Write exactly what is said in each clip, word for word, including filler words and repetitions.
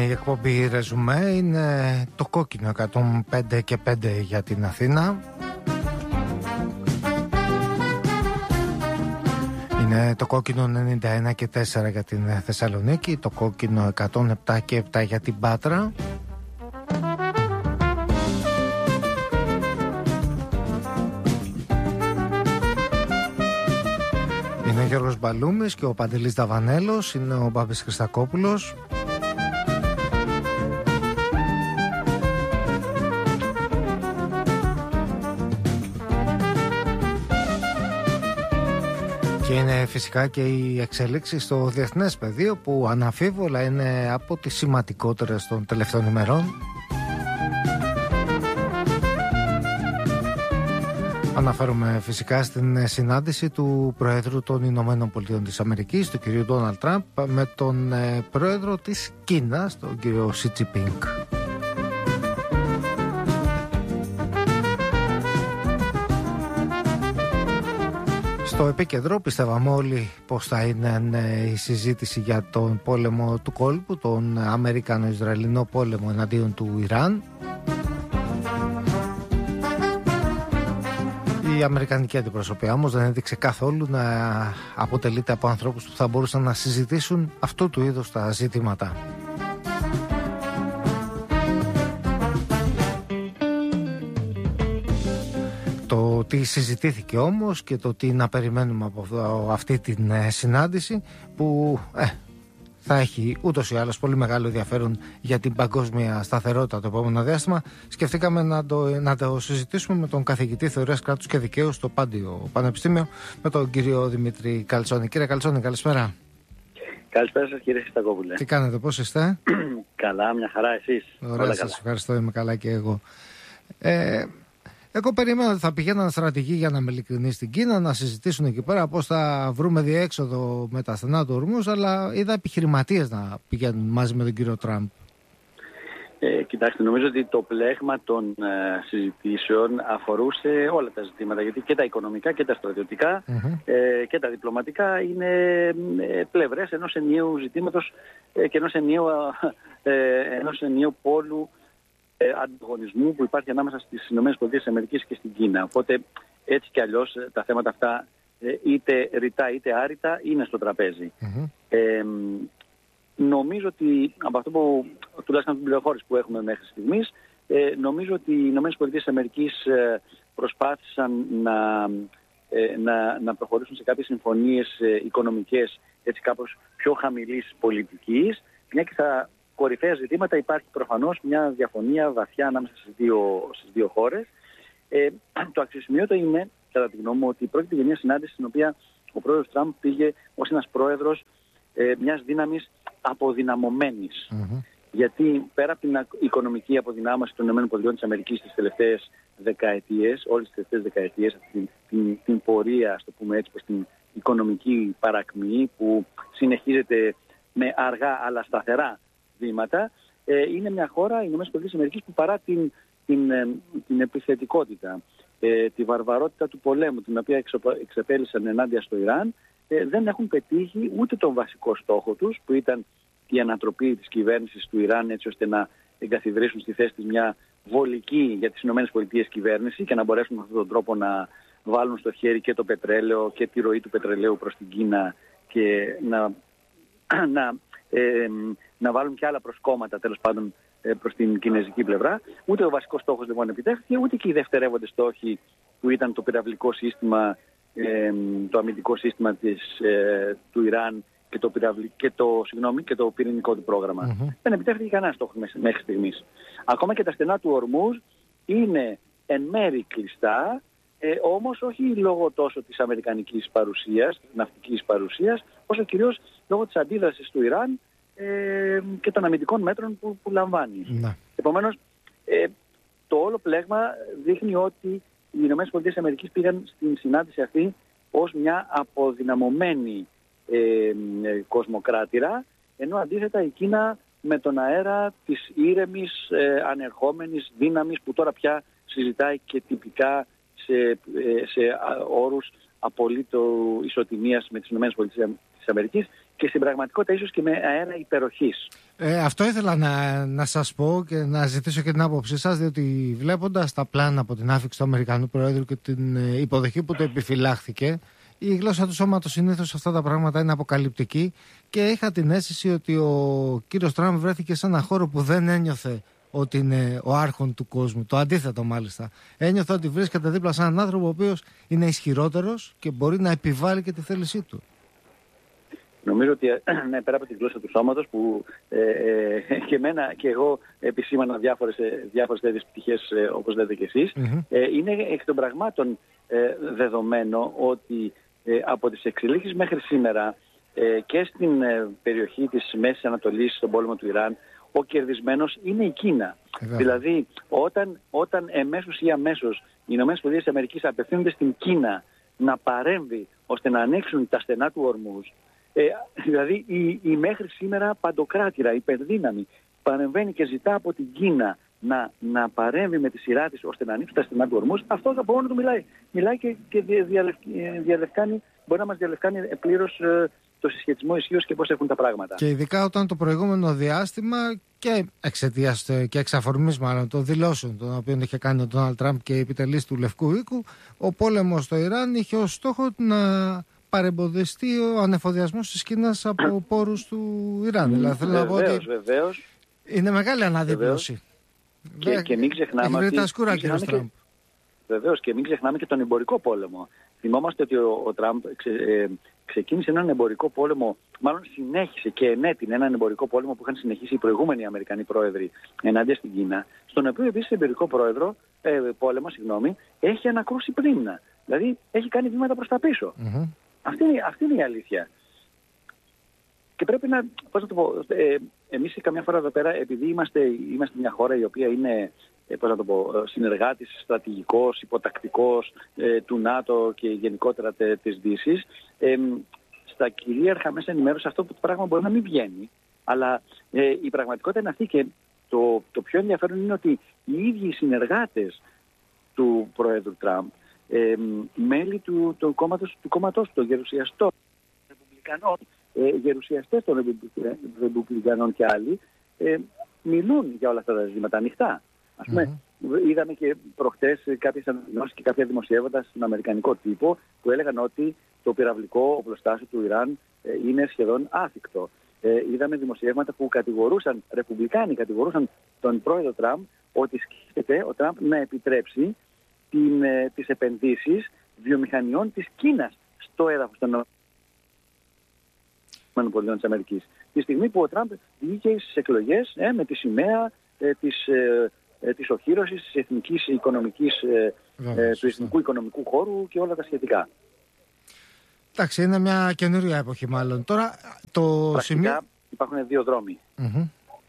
Η εκπομπή Ρεζουμέ είναι το κόκκινο εκατόν πέντε και πέντε για την Αθήνα. Είναι το κόκκινο ενενήντα ένα και τέσσερα για την Θεσσαλονίκη, το κόκκινο εκατόν επτά και επτά για την Πάτρα. Είναι ο Γιώργος Μπαλούμης και ο Παντελής Δαβανέλος, είναι ο Μπάμπης Χριστακόπουλος. Και είναι φυσικά και η εξέλιξη στο διεθνές πεδίο που αναμφίβολα είναι από τις σημαντικότερες των τελευταίων ημερών. Αναφέρομαι φυσικά στην συνάντηση του Προέδρου των Ηνωμένων Πολιτειών της Αμερικής, του κ. Ντόναλντ Τραμπ, με τον Πρόεδρο της Κίνας, τον κ. Σι Τζινπίνγκ. Στο επίκεντρο πιστεύαμε όλοι πως θα είναι η συζήτηση για τον πόλεμο του κόλπου, τον Αμερικανο-Ισραηλινό πόλεμο εναντίον του Ιράν. Η αμερικανική αντιπροσωπεία όμως δεν έδειξε καθόλου να αποτελείται από ανθρώπους που θα μπορούσαν να συζητήσουν αυτού του είδους τα ζητήματα. Το τι συζητήθηκε όμως και το τι να περιμένουμε από αυτή την συνάντηση που ε, θα έχει ούτως ή άλλως πολύ μεγάλο ενδιαφέρον για την παγκόσμια σταθερότητα το επόμενο διάστημα, σκεφτήκαμε να το, να το συζητήσουμε με τον καθηγητή Θεωρίας Κράτους και Δικαίου στο Πάντιο Πανεπιστήμιο, με τον κύριο Δημήτρη Καλτσόνη. Κύριε Καλτσόνη, καλησπέρα. Καλησπέρα σας κύριε Χριστακόπουλε. Τι κάνετε, πώς είστε? Καλά, μια χαρά, εσείς? Ωραία, σας καλά. Ευχαριστώ, είμαι καλά και εγώ. Ε, Εγώ περίμενα ότι θα πηγαίναν στρατηγοί, για να είμαι ειλικρινής, στην Κίνα να συζητήσουν εκεί πέρα πώς θα βρούμε διέξοδο με τα στενά του ορμούς, αλλά είδα επιχειρηματίες να πηγαίνουν μαζί με τον κύριο Τραμπ. Ε, κοιτάξτε, νομίζω ότι το πλέγμα των ε, συζητήσεων αφορούσε όλα τα ζητήματα, γιατί και τα οικονομικά και τα στρατιωτικά mm-hmm. ε, και τα διπλωματικά είναι ε, πλευρές ενός ενιαίου ζητήματος ε, και ενός ενιαίου, ε, ενός ενιαίου πόλου ανταγωνισμού που υπάρχει ανάμεσα στις ΗΠΑ και στην Κίνα. Οπότε έτσι κι αλλιώς τα θέματα αυτά είτε ρητά είτε άρρητα είναι στο τραπέζι. Mm-hmm. Ε, νομίζω ότι από αυτό που τουλάχιστον την πληροφόρηση που έχουμε μέχρι στιγμής, ε, νομίζω ότι οι ΗΠΑ προσπάθησαν να, ε, να, να προχωρήσουν σε κάποιες συμφωνίες ε, οικονομικές έτσι κάπως πιο χαμηλής πολιτικής, μια και θα κορυφαία ζητήματα υπάρχει προφανώς μια διαφωνία βαθιά ανάμεσα στις δύο, στις δύο χώρες. Ε, το αξιοσημείωτο είναι, κατά τη γνώμη μου, ότι πρόκειται για μια συνάντηση στην οποία ο πρόεδρος Τραμπ πήγε ως ένας πρόεδρος ε, μιας δύναμης αποδυναμωμένης. Mm-hmm. Γιατί πέρα από την οικονομική αποδυνάμωση των ΗΠΑ τις τελευταίες δεκαετίες, όλες τις τελευταίες δεκαετίες, την, την, την πορεία, ας το πούμε έτσι, προς την οικονομική παρακμή που συνεχίζεται με αργά αλλά σταθερά βήματα, ε, είναι μια χώρα, οι ΗΠΑ, που παρά την, την, ε, την επιθετικότητα, ε, τη βαρβαρότητα του πολέμου, την οποία εξεπέλυσαν ενάντια στο Ιράν, ε, δεν έχουν πετύχει ούτε τον βασικό στόχο τους, που ήταν η ανατροπή της κυβέρνησης του Ιράν, έτσι ώστε να εγκαθιδρύσουν στη θέση της μια βολική για τις ΗΠΑ κυβέρνηση και να μπορέσουν με αυτόν τον τρόπο να βάλουν στο χέρι και το πετρέλαιο και τη ροή του πετρελαίου προς την Κίνα και να, να Ε, να βάλουν και άλλα προσκόμματα τέλος πάντων ε, προς την κινέζικη πλευρά. Ούτε ο βασικός στόχος λοιπόν επιτεύχθηκε, ούτε και οι δευτερεύοντες στόχοι που ήταν το πυραυλικό σύστημα, ε, το αμυντικό σύστημα της, ε, του Ιράν και το, πυραυλι... και, το, συγγνώμη, και το πυρηνικό του πρόγραμμα. Mm-hmm. Δεν επιτεύχθηκε κανένα στόχο μέχρι στιγμής. Ακόμα και τα στενά του Ορμούζ είναι εν μέρη κλειστά, ε, όμως όχι λόγω τόσο της αμερικανικής παρουσίας, της ναυτικής παρουσίας, όσο κυρίως λόγω της αντίδρασης του Ιράν ε, και των αμυντικών μέτρων που, που λαμβάνει. Να. Επομένως, ε, το όλο πλέγμα δείχνει ότι οι ΗΠΑ πήγαν στην συνάντηση αυτή ως μια αποδυναμωμένη ε, ε, κοσμοκράτηρα, ενώ αντίθετα η Κίνα με τον αέρα της ήρεμης, ε, ανερχόμενης δύναμης που τώρα πια συζητάει και τυπικά σε, ε, σε όρους απολύτω ισοτιμίας με τις ΗΠΑ και στην πραγματικότητα ίσως και με αέρα υπεροχής. Ε, αυτό ήθελα να, να σας πω και να ζητήσω και την άποψή σας, διότι βλέποντας τα πλάνα από την άφηξη του Αμερικανού Προέδρου και την υποδοχή που το επιφυλάχθηκε, η γλώσσα του σώματος συνήθως σε αυτά τα πράγματα είναι αποκαλυπτική και είχα την αίσθηση ότι ο κύριος Τραμπ βρέθηκε σε ένα χώρο που δεν ένιωθε ότι είναι ο άρχον του κόσμου. Το αντίθετο μάλιστα. Ένιωθε ότι βρίσκεται δίπλα σε έναν άνθρωπο ο οποίος είναι ισχυρότερος και μπορεί να επιβάλλει και τη θέλησή του. Νομίζω ότι ναι, πέρα από τη γλώσσα του σώματος που ε, ε, και εμένα και εγώ επισήμανα διάφορες, διάφορες τέτοιες πτυχές ε, όπως λέτε και εσείς, mm-hmm. ε, είναι εκ των πραγμάτων ε, δεδομένο ότι ε, από τις εξελίξεις μέχρι σήμερα ε, και στην ε, περιοχή της Μέσης Ανατολής, στον πόλεμο του Ιράν, ο κερδισμένος είναι η Κίνα. Yeah. Δηλαδή όταν, όταν εμέσως ή αμέσως οι Ηνωμένες Πολιτείες της Αμερικής απευθύνονται στην Κίνα να παρέμβει ώστε να ανοίξουν τα στενά του Ορμούζ, Ε, δηλαδή η, η μέχρι σήμερα παντοκράτηρα, υπερδύναμη, παρεμβαίνει και ζητά από την Κίνα να, να παρέμβει με τη σειρά της ώστε να ανοίξει τα στενά του Ορμούζ, αυτό από μόνο του μιλάει. Μιλάει και, και διαλευ, διαλευκάνει, μπορεί να μας διαλευκάνει πλήρως ε, το συσχετισμό ισχύως και πώς έχουν τα πράγματα. Και ειδικά όταν το προηγούμενο διάστημα και εξαιτίας και εξ αφορμής μάλλον των δηλώσεων των οποίων είχε κάνει ο Ντόναλντ Τραμπ και οι επιτελείς του Λευκού Οίκου, ο πόλεμος στο Ιράν είχε ως στόχο να παρεμποδιστεί ο ανεφοδιασμός της Κίνας από πόρους του Ιράν. Δηλαδή θέλω να πω ότι βεβαίως. Είναι μεγάλη αναδίπλωση. Και, και μην ξεχνάμε ότι... τα σκούρα, και, και, βεβαίως, και μην ξεχνάμε και τον εμπορικό πόλεμο. Θυμόμαστε ότι ο, ο Τραμπ ξε, ε, ξεκίνησε έναν εμπορικό πόλεμο, μάλλον συνέχισε και ενέτεινε έναν εμπορικό πόλεμο που είχαν συνεχίσει οι προηγούμενοι Αμερικανοί πρόεδροι ενάντια στην Κίνα, στον οποίο επίσης εμπορικό πρόεδρο, ε, πόλεμο, συγγνώμη, έχει ανακρούσει πριν. Δηλαδή έχει κάνει βήματα προς τα πίσω. Mm-hmm. Αυτή είναι, αυτή είναι η αλήθεια. Και πρέπει να, πώς να το πω, ε, εμείς καμιά φορά εδώ πέρα, επειδή είμαστε, είμαστε μια χώρα η οποία είναι, ε, πώς να το πω, συνεργάτης, στρατηγικός, υποτακτικός ε, του ΝΑΤΟ και γενικότερα τε, της Δύσης, ε, στα κυρίαρχα μέσα ενημέρωση αυτό το πράγμα μπορεί να μην βγαίνει, αλλά ε, η πραγματικότητα είναι αυτή και το, το πιο ενδιαφέρον είναι ότι οι ίδιοι οι συνεργάτες του Προέδρου Τραμπ, Ε, μέλη του, του, κόμματος, του κόμματος του, των γερουσιαστών, των ρεπουμπλικανών, ε, γερουσιαστές των ρεπουμπλικανών και άλλοι, ε, μιλούν για όλα αυτά τα ζητήματα ανοιχτά. Ας πούμε, mm-hmm. είδαμε και προχτές κάποιες ανακοινώσεις και κάποια δημοσιεύματα στον αμερικανικό τύπο που έλεγαν ότι το πυραυλικό οπλοστάσιο του Ιράν ε, είναι σχεδόν άθικτο. Ε, είδαμε δημοσιεύματα που κατηγορούσαν, ρεπουμπλικάνοι κατηγορούσαν τον πρόεδρο Τραμπ ότι σκέφτεται ο Τραμπ να επιτρέψει Την, ε, τις επενδύσεις βιομηχανιών της Κίνας στο έδαφος των ΗΠΑ. Τη στιγμή που ο Τραμπ βγήκε στις εκλογές ε, με τη σημαία ε, της, ε, ε, της οχύρωσης της εθνικής οικονομικής, ε, ε, του εθνικού οικονομικού χώρου και όλα τα σχετικά. Εντάξει, είναι μια καινούρια εποχή μάλλον. Τώρα το Πρακτικά σημείο... υπάρχουν δύο δρόμοι. Mm-hmm.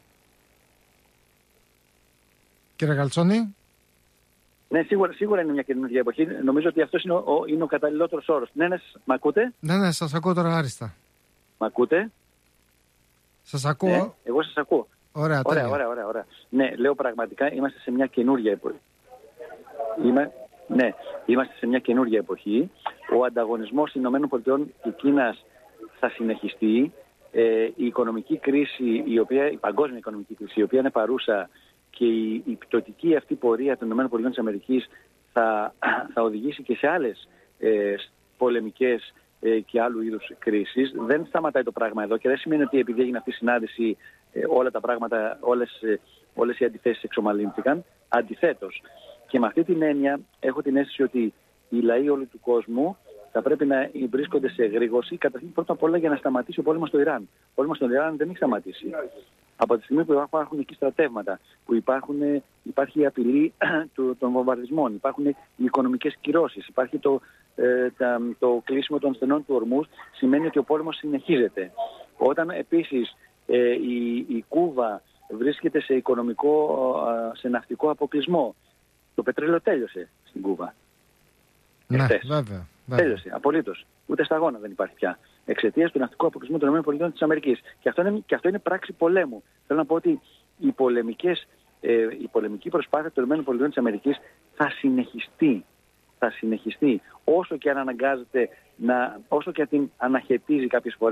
Κύριε Γαλτσόνη. Ναι, σίγουρα, σίγουρα είναι μια καινούργια εποχή. Νομίζω ότι αυτός είναι ο, είναι ο καταλληλότερος όρος. Ναι, ναι, μ' ακούτε? Ναι, ναι, σας ακούω τώρα άριστα. Μ' ακούτε? Σας ακούω. Ναι, εγώ σας ακούω. Ωραία, ωραία, ωραία, ωραία, ωραία. Ναι, λέω πραγματικά είμαστε σε μια καινούργια εποχή. Είμαι, ναι, είμαστε σε μια καινούργια εποχή. Ο ανταγωνισμός των ΗΠΑ και Κίνας θα συνεχιστεί. Ε, η οικονομική κρίση, η, οποία, η παγκόσμια οικονομική κρίση, η οποία είναι παρούσα, και η, η πτωτική αυτή πορεία των ΗΠΑ θα, θα οδηγήσει και σε άλλες ε, πολεμικές ε, και άλλου είδους κρίσεις. Δεν σταματάει το πράγμα εδώ και δεν σημαίνει ότι επειδή έγινε αυτή η συνάντηση ε, όλα τα πράγματα, όλες, ε, όλες οι αντιθέσεις εξομαλύνθηκαν. Αντιθέτως. Και με αυτή την έννοια έχω την αίσθηση ότι οι λαοί όλου του κόσμου θα πρέπει να βρίσκονται σε εγρήγορση, καταρχήν πρώτα απ' όλα για να σταματήσει ο πόλεμος στο Ιράν. Ο πόλεμος στο Ιράν δεν έχει σταματήσει. Από τη στιγμή που υπάρχουν εκεί στρατεύματα, που υπάρχουν, υπάρχει η απειλή των βομβαρδισμών, υπάρχουν οι οικονομικές κυρώσεις, υπάρχει το, ε, τα, το κλείσιμο των στενών του Ορμούζ, σημαίνει ότι ο πόλεμος συνεχίζεται. Όταν επίσης ε, η, η Κούβα βρίσκεται σε οικονομικό, σε ναυτικό αποκλεισμό, το πετρέλαιο τέλειωσε στην Κούβα. Ναι, βέβαια, βέβαια. Τέλειωσε, απολύτως. Ούτε σταγόνα δεν υπάρχει πια. Εξαιτίας του ναυτικού αποκλεισμού των ΗΠΑ της Αμερικής. Και αυτό είναι, και αυτό είναι πράξη πολέμου. Θέλω να πω ότι οι πολεμικές, ε, η πολεμική προσπάθεια των ΗΠΑ της Αμερικής θα συνεχιστεί. Θα συνεχιστεί. Όσο και αν αναγκάζεται να, όσο και αν την αναχαιτίζει κάποιες φορές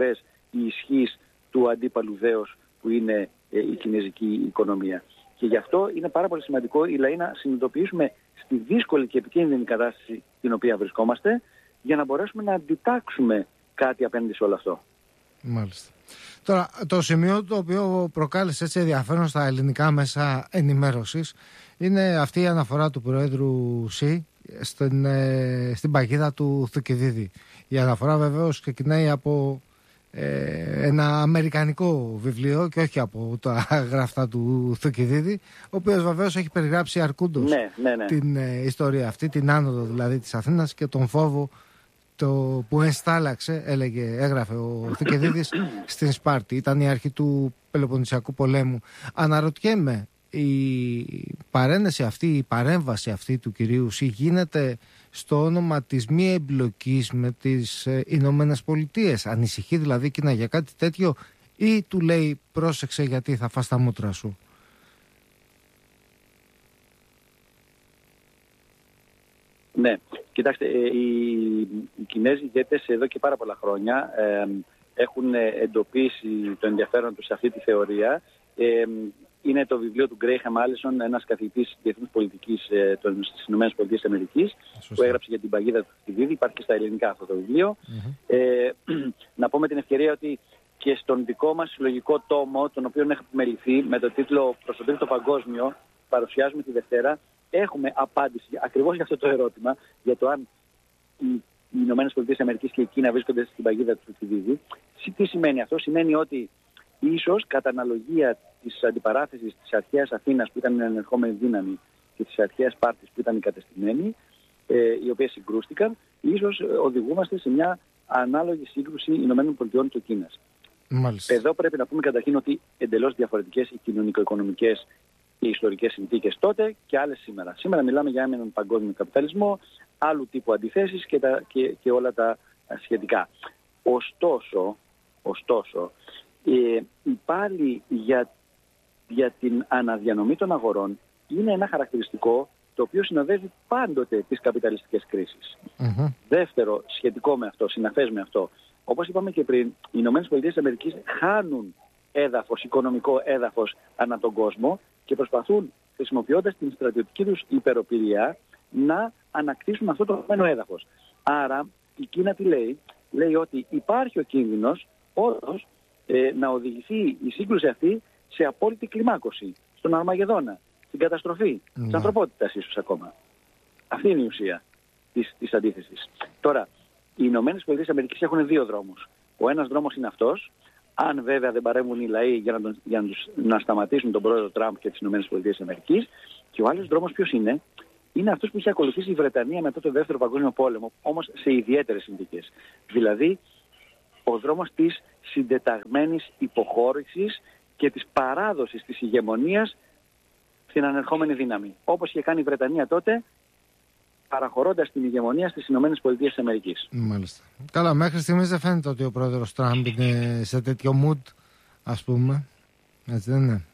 η ισχύς του αντίπαλου δέος που είναι ε, η κινέζικη οικονομία. Και γι' αυτό είναι πάρα πολύ σημαντικό οι λαοί να συνειδητοποιήσουμε στη δύσκολη και επικίνδυνη κατάσταση την οποία βρισκόμαστε, για να μπορέσουμε να αντιτάξουμε κάτι απέναντι σε όλο αυτό. Μάλιστα. Τώρα, το σημείο το οποίο προκάλεσε έτσι ενδιαφέρον στα ελληνικά μέσα ενημέρωσης είναι αυτή η αναφορά του Προέδρου Σι στην, ε, στην παγίδα του Θουκυδίδη. Η αναφορά βεβαίως ξεκινάει από ε, ένα αμερικανικό βιβλίο και όχι από τα γραφτά του Θουκυδίδη, ο οποίος βεβαίως έχει περιγράψει αρκούντος ναι, ναι, ναι. την ε, ιστορία αυτή, την άνοδο δηλαδή της Αθήνας και τον φόβο το που ενστάλλαξε, έλεγε, έγραφε ο Θουκυδίδης στην Σπάρτη. Ήταν η αρχή του Πελοποννησιακού πολέμου. Αναρωτιέμαι, η παρένεση αυτή, η παρέμβαση αυτή του κυρίου Σι γίνεται στο όνομα της μη εμπλοκής με τις Ηνωμένες Πολιτείες? Ανησυχεί δηλαδή η Κίνα για κάτι τέτοιο ή του λέει πρόσεξε γιατί θα φας τα μούτρα σου? Ναι, κοιτάξτε, οι, οι Κινέζοι ηγέτες εδώ και πάρα πολλά χρόνια ε, έχουν εντοπίσει το ενδιαφέρον τους σε αυτή τη θεωρία. Ε, είναι το βιβλίο του Γκρέιχαμ Άλισον, ένας καθηγητής διεθνούς πολιτικής ε, στις ΗΠΑ, που έγραψε για την παγίδα του Θουκυδίδη. Υπάρχει και στα ελληνικά αυτό το βιβλίο. Mm-hmm. Ε, να πω με την ευκαιρία ότι και στον δικό μας συλλογικό τόμο, τον οποίο έχουμε επιμεληθεί με το τίτλο «Προς το Τρίτο Παγκόσμιο», παρουσιάζουμε τη Δευτέρα, έχουμε απάντηση ακριβώς για αυτό το ερώτημα, για το αν οι Ηνωμένες Πολιτείες Αμερικής και η Κίνα βρίσκονται στην παγίδα του Θουκυδίδη. Τι σημαίνει αυτό? Σημαίνει ότι ίσως κατά αναλογία της αντιπαράθεσης της αρχαίας Αθήνας που ήταν η ανερχόμενη δύναμη και της αρχαίας Σπάρτης που ήταν οι κατεστημένοι, ε, οι οποίες συγκρούστηκαν, ίσως οδηγούμαστε σε μια ανάλογη σύγκρουση Ηνωμένων Πολιτειών και Κίνας. Μάλιστα. Εδώ πρέπει να πούμε καταρχήν ότι εντελώς διαφορετικές οι κοινωνικο-οικονομικές και οι ιστορικές συνθήκες τότε και άλλες σήμερα. Σήμερα μιλάμε για έναν παγκόσμιο καπιταλισμό, άλλου τύπου αντιθέσεις και, τα, και, και όλα τα σχετικά. Ωστόσο, ωστόσο ε, πάλι για, για την αναδιανομή των αγορών είναι ένα χαρακτηριστικό το οποίο συνοδεύει πάντοτε τις καπιταλιστικές κρίσεις. Mm-hmm. Δεύτερο, σχετικό με αυτό, συναφές με αυτό, όπως είπαμε και πριν, οι Ηνωμένες Πολιτείες της Αμερικής χάνουν έδαφος, οικονομικό έδαφος ανά τον κόσμο και προσπαθούν, χρησιμοποιώντας την στρατιωτική τους υπεροπλία, να ανακτήσουν αυτό το χαμένο έδαφος. Άρα η Κίνα τι λέει? Λέει ότι υπάρχει ο κίνδυνος όντως ε, να οδηγηθεί η σύγκρουση αυτή σε απόλυτη κλιμάκωση, στον Αρμαγεδόνα, στην καταστροφή mm. της ανθρωπότητας ίσως ακόμα. Αυτή είναι η ουσία της, της αντίθεσης. Τώρα, οι Ηνωμένες Πολιτείες Αμερικής έχουν δύο δρόμους. Ο ένας δρόμος είναι αυτός, αν βέβαια δεν παρέμβουν οι λαοί για να, τον, για να, τους, να σταματήσουν τον πρόεδρο Τραμπ και τις Ηνωμένες Πολιτείες Αμερικής. Και ο άλλος δρόμος ποιος είναι? Είναι αυτός που είχε ακολουθήσει η Βρετανία μετά το Δεύτερο Παγκόσμιο Πόλεμο, όμως σε ιδιαίτερες συνθήκες. Δηλαδή, ο δρόμος της συντεταγμένης υποχώρησης και της παράδοσης της ηγεμονίας στην ανερχόμενη δύναμη. Όπως είχε κάνει η Βρετανία τότε, παραχωρώντας την ηγεμονία στις Ηνωμένες Πολιτείες Αμερικής. Μάλιστα. Καλά, μέχρι στιγμής δεν φαίνεται ότι ο πρόεδρος Τραμπ είναι σε τέτοιο mood, ας πούμε. Έτσι δεν είναι?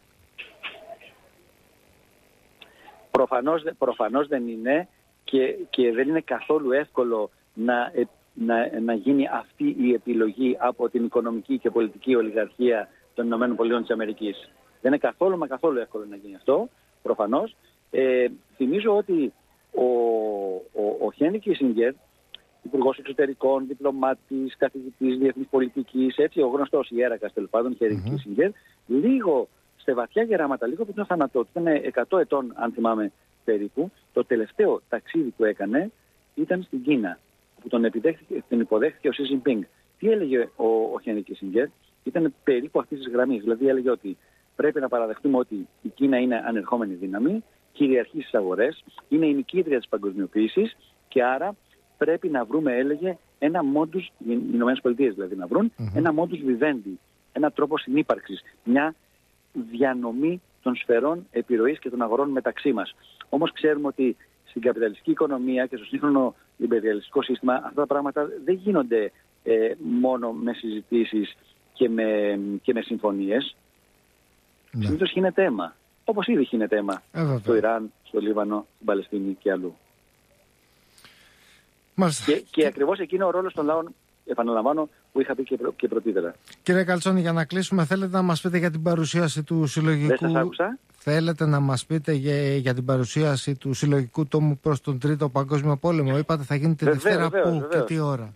Προφανώς, προφανώς δεν είναι και, και δεν είναι καθόλου εύκολο να, να, να γίνει αυτή η επιλογή από την οικονομική και πολιτική ολιγαρχία των Ηνωμένων Πολιτειών της Αμερικής. Δεν είναι καθόλου μα καθόλου εύκολο να γίνει αυτό, προφανώς. Ε, θυμίζω ότι ο, ο, ο Χένρι Κίσινγκερ, υπουργός εξωτερικών, διπλωμάτης, καθηγητής διεθνής πολιτικής, έτσι, ο γνωστός ιέρακας τέλος πάντων, Χένρι mm-hmm. Κίσινγκερ, λίγο σε βαθιά γεράματα, λίγο πριν τον θάνατό του, ήταν εκατό ετών, αν θυμάμαι περίπου, το τελευταίο ταξίδι που έκανε ήταν στην Κίνα, που τον, τον υποδέχθηκε ο Σι Τζινπίνγκ. Τι έλεγε ο, ο Χένρι Κίσινγκερ? Ήταν περίπου αυτή τη γραμμή. Δηλαδή έλεγε ότι πρέπει να παραδεχτούμε ότι η Κίνα είναι ανερχόμενη δύναμη, κυριαρχεί στις αγορές, είναι η νικήτρια της παγκοσμιοποίησης και άρα πρέπει να βρούμε, έλεγε, ένα modus, οι Ηνωμένες Πολιτείες δηλαδή να βρουν, mm-hmm. ένα modus vivendi, ένα τρόπο συνύπαρξης, μια διανομή των σφαιρών επιρροής και των αγορών μεταξύ μας. Όμως ξέρουμε ότι στην καπιταλιστική οικονομία και στο σύγχρονο ιμπεριαλιστικό σύστημα αυτά τα πράγματα δεν γίνονται ε, μόνο με συζητήσεις και με, και με συμφωνίες. Yeah. Συνήθως γίνεται αίμα. Όπως ήδη γίνεται αίμα yeah, στο Ιράν, στο Λίβανο, στην Παλαιστίνη και αλλού. Μάλιστα. Και, και ακριβώς εκεί είναι ο ρόλος των λαών, επαναλαμβάνω, που είχα πει και, προ, και πρωτήτερα. Κύριε Καλτσόνη, για να κλείσουμε, θέλετε να μας πείτε για την παρουσίαση του συλλογικού... Δεν σας άκουσα. Θέλετε να μας πείτε για, για την παρουσίαση του συλλογικού τόμου προς τον Τρίτο Παγκόσμιο Πόλεμο. Είπατε θα γίνει τη βεβαίως, Δευτέρα βεβαίως, πού βεβαίως. και τι ώρα?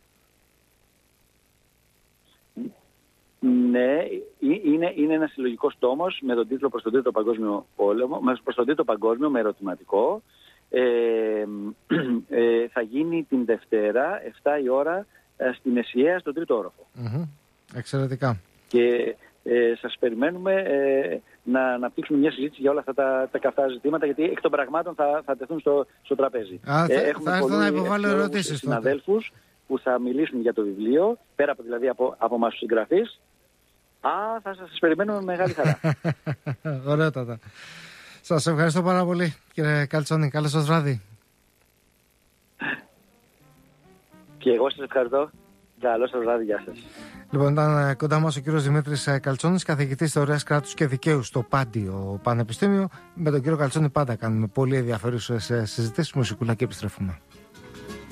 Ναι, είναι, είναι ένα συλλογικός τόμος με τον τίτλο «Προς τον Τρίτο Παγκόσμιο Πόλεμο», προς τον Τρίτο Παγκόσμιο με ερωτηματικό. Ε, ε, θα γίνει την Δευτέρα, εφτά η ώρα, στην Εσιαία, στον τρίτο όροφο. Mm-hmm. Εξαιρετικά. Και ε, σας περιμένουμε ε, να αναπτύξουμε μια συζήτηση για όλα αυτά τα, τα καυτά ζητήματα, γιατί εκ των πραγμάτων θα, θα τεθούν στο, στο τραπέζι. Α, θα, ε, έχουμε θα έρθω να υποβάλω ερωτήσεις. Συναδέλφους που θα μιλήσουν για το βιβλίο, πέρα από, δηλαδή από, από εμάς τους συγγραφείς. Α, θα σας περιμένουμε με μεγάλη χαρά. Ωραιότατα. Σας ευχαριστώ πάρα πολύ, κύριε Καλτσόνη. Καλό σας βράδυ. Και εγώ σας ευχαριστώ. Καλό σας βράδυ. Γεια σας. Λοιπόν, ήταν κοντά μας ο κύριος Δημήτρης Καλτσόνης, καθηγητής θεωρίας κράτους και δικαίου στο Πάντιο Πανεπιστήμιο. Με τον κύριο Καλτσόνη πάντα κάνουμε πολύ ενδιαφέρουσες συζητήσεις, μουσικούλα και επιστρέφουμε.